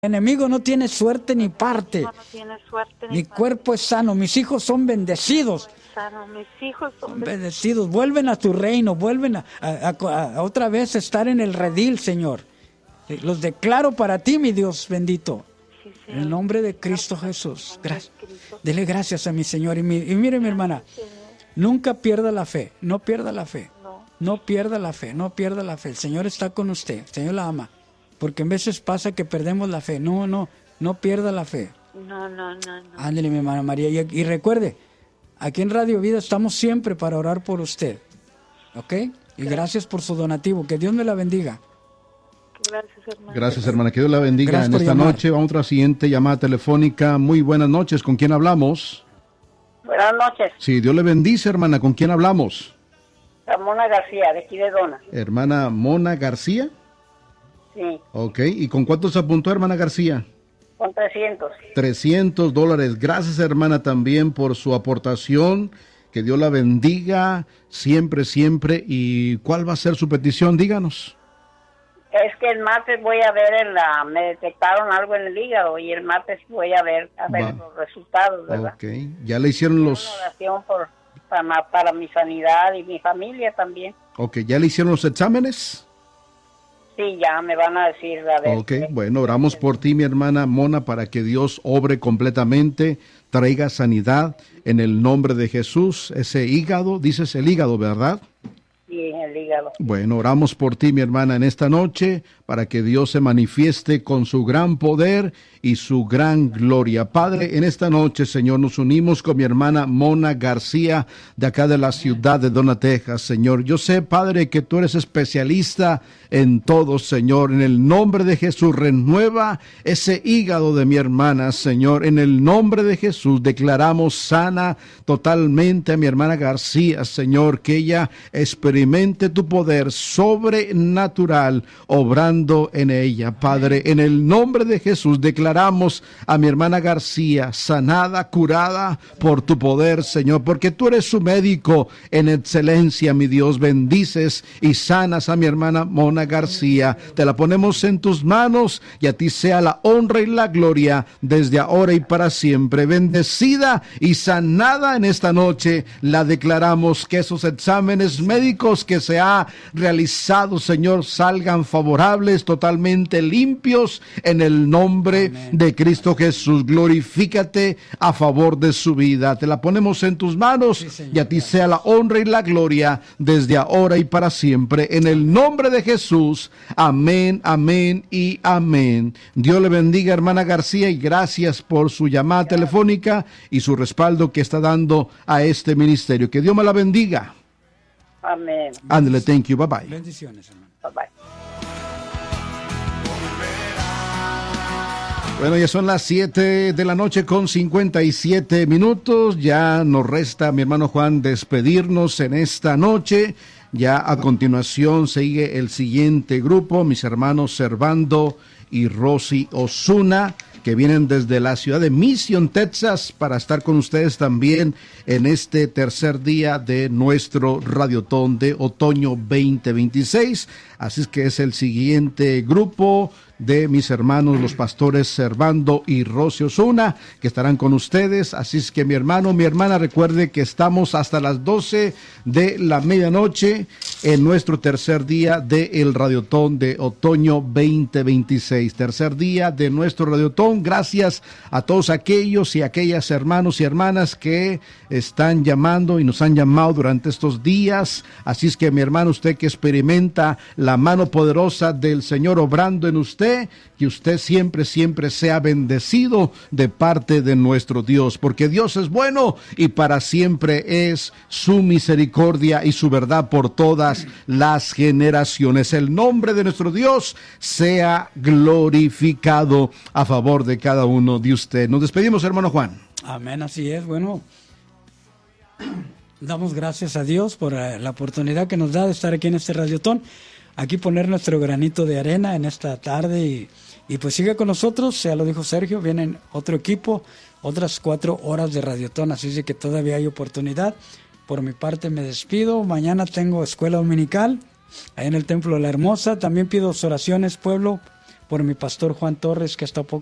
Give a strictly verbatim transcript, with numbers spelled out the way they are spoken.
El enemigo no tiene suerte ni parte. No tiene suerte ni Mi parte. cuerpo es sano, mis hijos son bendecidos. Sano, mis hijos son Son bendecidos. bendecidos, vuelven a tu reino, vuelven a, a- a- a otra vez estar en el redil, Señor. Los declaro para ti, mi Dios bendito. Sí, En el nombre de Cristo Jesús. Gracias. Dele gracias a mi Señor. Y, mi- y mire, mi hermana, nunca pierda la fe, no pierda la fe. No. No pierda la fe, no pierda la fe. El Señor está con usted, el Señor la ama. Porque en veces pasa que perdemos la fe. No, no, no pierda la fe. No, no, no, no. Ándele, mi hermana María. Y, y recuerde, aquí en Radio Vida estamos siempre para orar por usted. ¿Ok? Y gracias por su donativo. Que Dios me la bendiga. Gracias, hermano. Gracias, hermana. Que Dios la bendiga. Gracias En por esta llamar. noche vamos a otra siguiente llamada telefónica. Muy buenas noches. ¿Con quién hablamos? Buenas noches, Sí, Dios le bendice, hermana. ¿Con quién hablamos? Ramona García, de aquí de Dona. Hermana Mona García. Sí, Ok. ¿Y con cuánto se apuntó, hermana García? con trescientos. trescientos dólares. Gracias, hermana, también por su aportación. Que Dios la bendiga siempre, siempre. ¿Y cuál va a ser su petición? Díganos. Es que el martes voy a ver en la... Me detectaron algo en el hígado y el martes voy a ver a ver Va. los resultados, ¿verdad? Ok. Ya le hicieron los... Una oración por, para, ma- para mi sanidad y mi familia también. Ok, ¿ya le hicieron los exámenes? Sí, ya me van a decir, a ver. Ok, qué- bueno, oramos por ti, mi hermana Mona, para que Dios obre completamente, traiga sanidad en el nombre de Jesús. Ese hígado, dices el hígado, ¿verdad? Sí, en el hígado. Bueno, oramos por ti, mi hermana, en esta noche, para que Dios se manifieste con su gran poder y su gran gloria. Padre, en esta noche, Señor, nos unimos con mi hermana Mona García, de acá de la ciudad de Dona, Texas, Señor. Yo sé, Padre, que tú eres especialista en todo, Señor. En el nombre de Jesús, renueva ese hígado de mi hermana, Señor. En el nombre de Jesús, declaramos sana totalmente a mi hermana García, Señor, que ella experimente tu poder sobrenatural obrando en ella, Padre. En el nombre de Jesús, declaramos a mi hermana García sanada, curada por tu poder, Señor, porque tú eres su médico en excelencia, mi Dios. Bendices y sanas a mi hermana Mona García. Te la ponemos en tus manos y a ti sea la honra y la gloria desde ahora y para siempre. Bendecida y sanada en esta noche, la declaramos. Que esos exámenes médicos que se ha realizado, Señor, salgan favorables, totalmente limpios, en el nombre Amén. de Cristo Jesús. Glorifícate a favor de su vida. Te la ponemos en tus manos Sí, Señor. y a ti sea la honra y la gloria desde ahora y para siempre. En el nombre de Jesús. Amén, amén y amén. Dios le bendiga, hermana García, y gracias por su llamada telefónica y su respaldo que está dando a este ministerio. Que Dios me la bendiga. Amén. Ándale, thank you, bye bye. Bendiciones, hermano. Bye bye. Bueno, ya son las siete de la noche con cincuenta y siete minutos. Ya nos resta, mi hermano Juan, despedirnos en esta noche. Ya a continuación sigue el siguiente grupo, mis hermanos Servando y Rosy Osuna, que vienen desde la ciudad de Mission, Texas, para estar con ustedes también en este tercer día de nuestro Radiotón de Otoño veinte veintiséis. Así es que es el siguiente grupo de mis hermanos, los pastores Servando y Rosy Osuna, que estarán con ustedes. Así es que mi hermano, mi hermana, recuerde que estamos hasta las doce de la medianoche en nuestro tercer día del Radiotón de Otoño veinte veintiséis. Tercer día de nuestro Radiotón. Gracias a todos aquellos y aquellas hermanos y hermanas que están llamando y nos han llamado durante estos días. Así es que mi hermano, usted que experimenta la mano poderosa del Señor obrando en usted, que usted siempre, siempre sea bendecido de parte de nuestro Dios, porque Dios es bueno y para siempre es su misericordia y su verdad por todas las generaciones. El nombre de nuestro Dios sea glorificado a favor de cada uno de ustedes. Nos despedimos, hermano Juan. Amén, así es. Bueno, damos gracias a Dios por eh, la oportunidad que nos da de estar aquí en este Radiotón, aquí poner nuestro granito de arena en esta tarde y, y pues siga con nosotros, ya lo dijo Sergio, vienen otro equipo, otras cuatro horas de Radiotón, así es que todavía hay oportunidad. Por mi parte me despido, mañana tengo escuela dominical ahí en el Templo de la Hermosa, también pido oraciones, pueblo, por mi pastor Juan Torres, que hasta